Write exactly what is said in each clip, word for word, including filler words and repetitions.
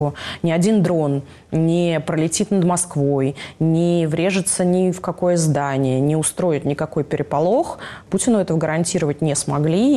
Ни один дрон не пролетит над Москвой, не врежется ни в какое здание, не устроит никакой переполох. Путину этого гарантировать не смогли.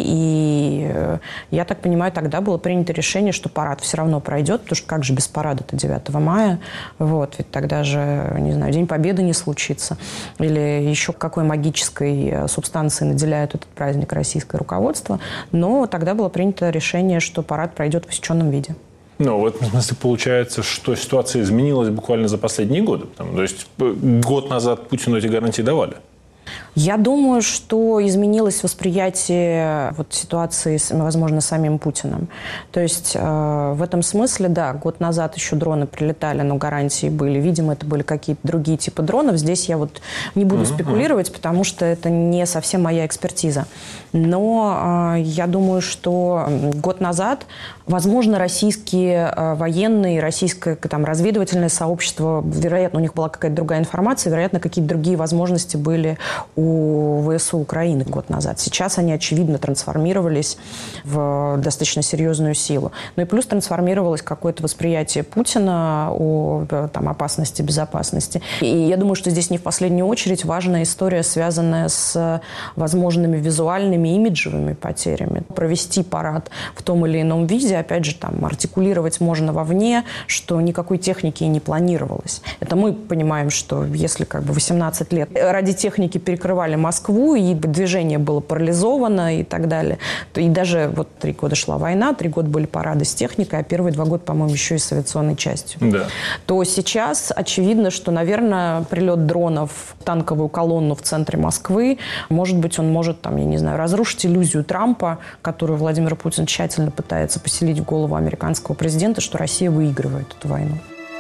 И, я так понимаю, тогда было принято решение, что парад все равно пройдет, потому что как же без парада-то девятого мая? Вот, ведь тогда же, не знаю, День Победы не случится. Или еще какой магической субстанцией наделяет этот праздник российское руководство. Но тогда было принято решение, что парад пройдет в усеченном виде. Ну, в этом смысле получается, что ситуация изменилась буквально за последние годы. То есть год назад Путину эти гарантии давали. Я думаю, что изменилось восприятие вот ситуации, возможно, самим Путиным. То есть э, в этом смысле, да, год назад еще дроны прилетали, но гарантии были. Видимо, это были какие-то другие типы дронов. Здесь я вот не буду uh-huh. спекулировать, потому что это не совсем моя экспертиза. Но э, я думаю, что год назад, возможно, российские э, военные, российское там, разведывательное сообщество, вероятно, у них была какая-то другая информация, вероятно, какие-то другие возможности были у ВСУ Украины год назад. Сейчас они, очевидно, трансформировались в достаточно серьезную силу. Ну и плюс трансформировалось какое-то восприятие Путина о там, опасности, безопасности. И я думаю, что здесь не в последнюю очередь важная история, связанная с возможными визуальными, имиджевыми потерями. Провести парад в том или ином виде, опять же, там, артикулировать можно вовне, что никакой техники не планировалось. Это мы понимаем, что если как бы восемнадцать лет ради техники перекрывали Москву, и движение было парализовано и так далее. И даже вот три года шла война, три года были парады с техникой, а первые два года, по-моему, еще и с авиационной частью. Да. То сейчас очевидно, что, наверное, прилет дронов в танковую колонну в центре Москвы, может быть, он может, там, я не знаю, разрушить иллюзию Трампа, которую Владимир Путин тщательно пытается поселить в голову американского президента, что Россия выигрывает эту войну.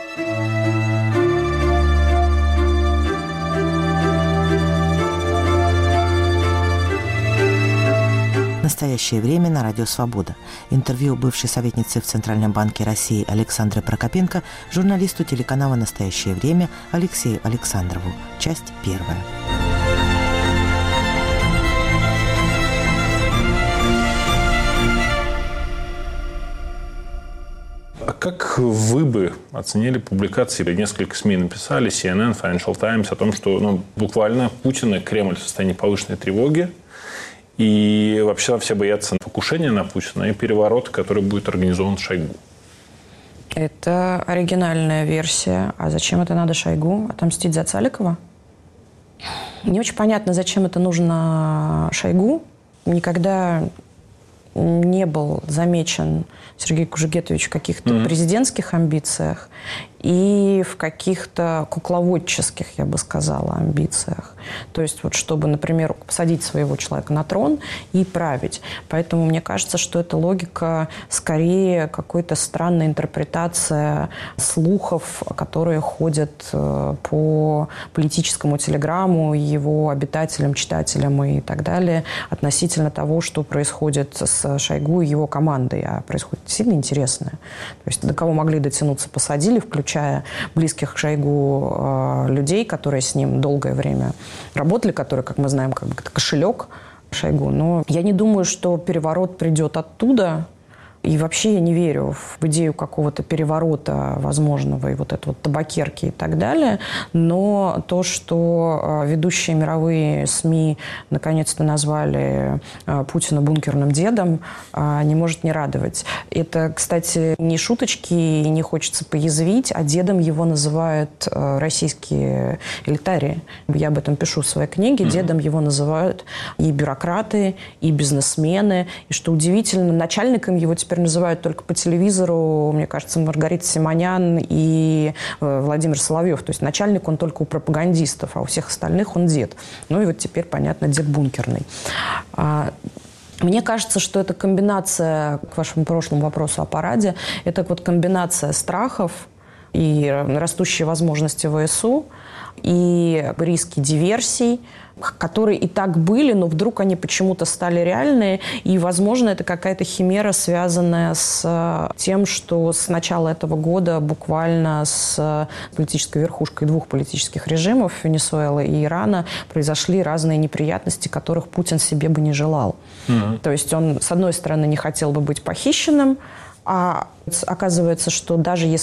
Настоящее время на радио «Свобода». Интервью бывшей советницы в Центральном банке России Александры Прокопенко журналисту телеканала «Настоящее время» Алексею Александрову. Часть первая. А как вы бы оценили публикации? Несколько СМИ написали, си эн эн, Financial Times, о том, что ну, буквально Путин и Кремль в состоянии повышенной тревоги. И вообще все боятся покушения на Путина и переворота, который будет организован Шойгу. Это оригинальная версия. А зачем это надо Шойгу? Отомстить за Цаликова? Не очень понятно, зачем это нужно Шойгу. Никогда не был замечен Сергей Кужугетович в каких-то mm-hmm. президентских амбициях и в каких-то кукловодческих, я бы сказала, амбициях. То есть вот чтобы, например, посадить своего человека на трон и править. Поэтому мне кажется, что эта логика скорее какой-то странная интерпретация слухов, которые ходят по политическому телеграмму, его обитателям, читателям и так далее относительно того, что происходит с Шойгу и его командой. А происходит сильно интересное. То есть до кого могли дотянуться, посадили, включая близких к Шойгу э, людей, которые с ним долгое время работали, которые, как мы знаем, как бы это кошелек Шойгу. Но я не думаю, что переворот придет оттуда. И вообще я не верю в идею какого-то переворота возможного и вот это вот табакерки и так далее. Но то, что ведущие мировые СМИ наконец-то назвали Путина бункерным дедом, не может не радовать. Это, кстати, не шуточки, и не хочется поязвить, а дедом его называют российские элитарии. Я об этом пишу в своей книге. Дедом его называют и бюрократы, и бизнесмены. И что удивительно, начальником его теперь называют только по телевизору, мне кажется, Маргарита Симонян и э, Владимир Соловьев. То есть начальник он только у пропагандистов, а у всех остальных он дед. Ну и вот теперь, понятно, дед бункерный. А, мне кажется, что это комбинация, к вашему прошлому вопросу о параде, это вот комбинация страхов и растущие возможности ВСУ, и риски диверсий, которые и так были, но вдруг они почему-то стали реальные. И, возможно, это какая-то химера, связанная с тем, что с начала этого года буквально с политической верхушкой двух политических режимов, Венесуэлы и Ирана, произошли разные неприятности, которых Путин себе бы не желал. Mm-hmm. То есть он, с одной стороны, не хотел бы быть похищенным, А оказывается, что даже если